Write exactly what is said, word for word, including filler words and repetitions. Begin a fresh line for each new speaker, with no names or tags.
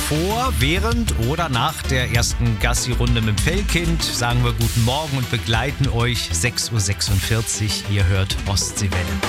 vor, während oder nach der ersten Gassi-Runde mit dem Fellkind sagen wir guten Morgen und begleiten euch sechs Uhr sechsundvierzig. Ihr hört Ostseewelle.